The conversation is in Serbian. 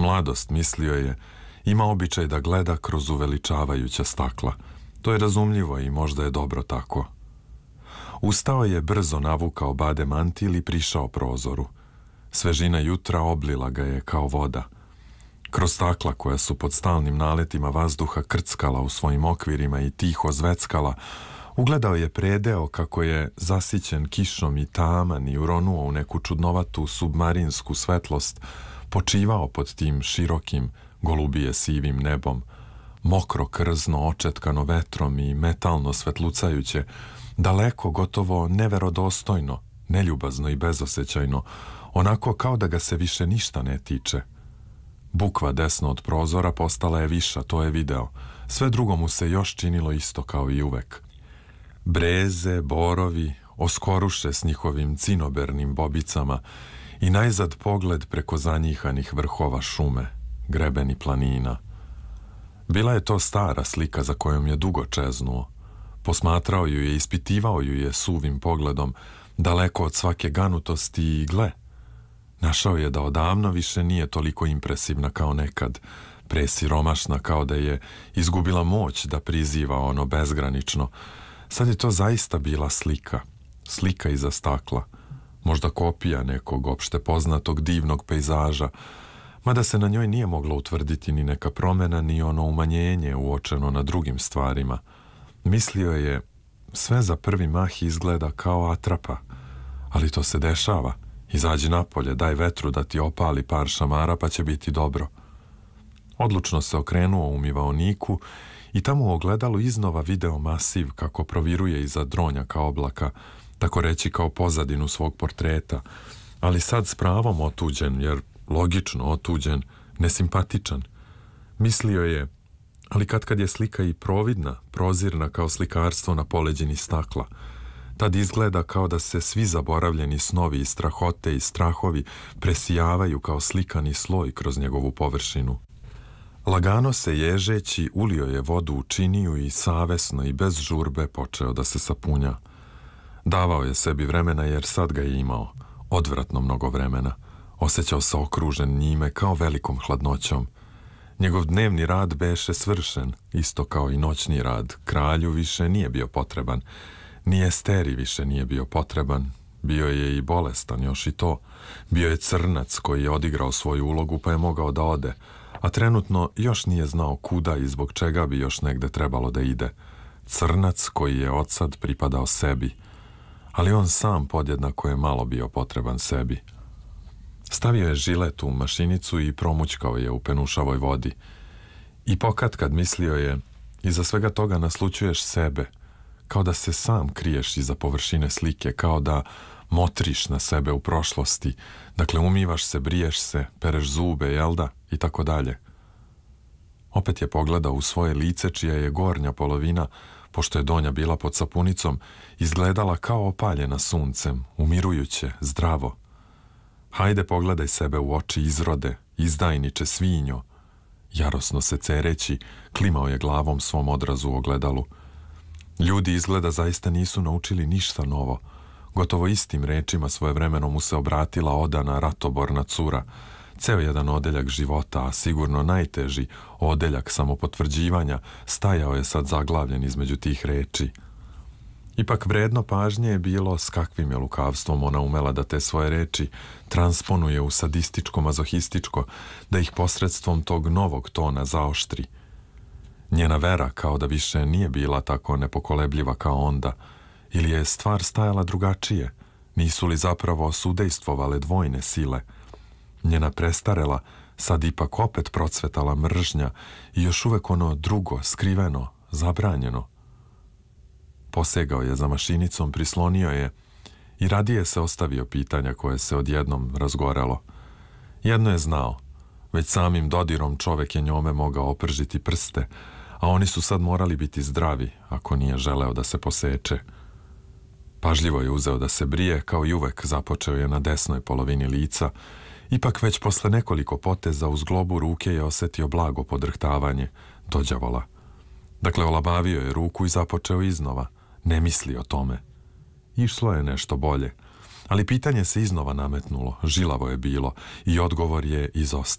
Mladost, mislio je, ima običaj da gleda kroz uveličavajuća stakla. To je razumljivo i možda je dobro tako. Ustao je, brzo navukao bade mantil i prišao prozoru. Svežina jutra oblila ga je kao voda. Kroz stakla koja su pod stalnim naletima vazduha krckala u svojim okvirima i tiho zveckala, ugledao je predeo kako je zasićen kišom i taman i uronuo u neku čudnovatu submarinsku svetlost, počivao pod tim širokim, golubije sivim nebom, mokro krzno očetkano vetrom i metalno svetlucajuće, daleko, gotovo neverodostojno, neljubazno i bezosećajno, onako kao da ga se više ništa ne tiče. Bukva desno od prozora postala je viša, to je video. Sve drugo mu se još činilo isto kao i uvek. Breze, borovi, oskoruše s njihovim cinobernim bobicama i najzad pogled preko zanjihanih vrhova šume, grebeni planina. Bila je to stara slika za kojom je dugo čeznuo. Posmatrao ju je, ispitivao ju je suvim pogledom, daleko od svake ganutosti i gle. Našao je da odavno više nije toliko impresivna kao nekad, presiromašna kao da je izgubila moć da priziva ono bezgranično. Sad je to zaista bila slika, slika iza stakla, možda kopija nekog opšte poznatog divnog pejzaža, mada se na njoj nije mogla utvrditi ni neka promena, ni ono umanjenje uočeno na drugim stvarima. Mislio je, sve za prvi mah izgleda kao atrapa, ali to se dešava. Izađi napolje, daj vetru da ti opali par šamara pa će biti dobro. Odlučno se okrenuo u umivaoniku i tamo u ogledalu iznova video masiv kako proviruje iza dronjaka oblaka, tako reći kao pozadinu svog portreta, ali sad s pravom otuđen, jer logično otuđen, nesimpatičan. Mislio je, ali kad je slika i providna, prozirna kao slikarstvo na poleđini stakla, tad izgleda kao da se svi zaboravljeni snovi i strahote i strahovi presijavaju kao slikani sloj kroz njegovu površinu. Lagano se ježeći ulio je vodu u činiju i savesno i bez žurbe počeo da se sapunja. Davao je sebi vremena jer sad ga je imao, odvratno mnogo vremena. Osjećao se okružen njime kao velikom hladnoćom. Njegov dnevni rad beše svršen, isto kao i noćni rad. Kralju više nije bio potreban. Ni Esteri više nije bio potreban. Bio je i bolestan, još i to. Bio je crnac koji je odigrao svoju ulogu pa je mogao da ode, a trenutno još nije znao kuda i zbog čega bi još negde trebalo da ide. Crnac koji je odsad pripadao sebi, ali on sam podjednako je malo bio potreban sebi. Stavio je žilet u mašinicu i promućkao je u penušavoj vodi. I pokatkad mislio je, iza svega toga naslućuješ sebe, kao da se sam kriješ iza površine slike, kao da motriš na sebe u prošlosti, dakle umivaš se, briješ se, pereš zube, jel da, i tako dalje. Opet je pogledao u svoje lice čija je gornja polovina, pošto je donja bila pod sapunicom, izgledala kao opaljena suncem, umirujuće, zdravo. Hajde pogledaj sebe u oči, izrode, izdajniče, svinjo. Jarosno se cereći, klimao je glavom svom odrazu u ogledalu. Ljudi izgleda zaista nisu naučili ništa novo. Gotovo istim rečima svojevremeno mu se obratila odana ratoborna cura. Ceo jedan odeljak života, a sigurno najteži odeljak samopotvrđivanja, stajao je sad zaglavljen između tih reči. Ipak vredno pažnje je bilo s kakvim je lukavstvom ona umela da te svoje reči transponuje u sadističko-mazohističko, da ih posredstvom tog novog tona zaoštri. Njena vera kao da više nije bila tako nepokolebljiva kao onda, ili je stvar stajala drugačije, nisu li zapravo sudejstvovale dvojne sile. Njena prestarela, sad ipak opet procvetala mržnja i još uvek ono drugo, skriveno, zabranjeno. Posegao je za mašinicom, prislonio je i radije se ostavio pitanja koje se odjednom razgorelo. Jedno je znao, već samim dodirom čovek je njome mogao opržiti prste, a oni su sad morali biti zdravi, ako nije želeo da se poseče. Pažljivo je uzeo da se brije, kao i uvek započeo je na desnoj polovini lica, ipak već posle nekoliko poteza uz zglobu ruke je osetio blago podrhtavanje, dođavola. Dakle, olabavio je ruku i započeo iznova, ne misli o tome. Išlo je nešto bolje, ali pitanje se iznova nametnulo, žilavo je bilo i odgovor je izostao.